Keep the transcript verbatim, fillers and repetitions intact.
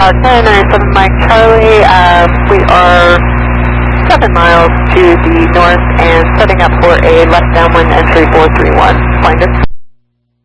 Tower ten, ninety-seven Mike Charlie. Um, we are seven miles to the north and setting up for a left downwind entry four three one. Find us.